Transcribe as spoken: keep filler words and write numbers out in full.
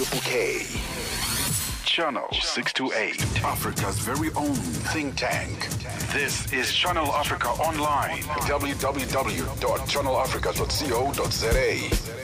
K. Channel six two eight, Africa's very own think tank. This is Channel Africa Online. w w w dot channel africa dot co dot za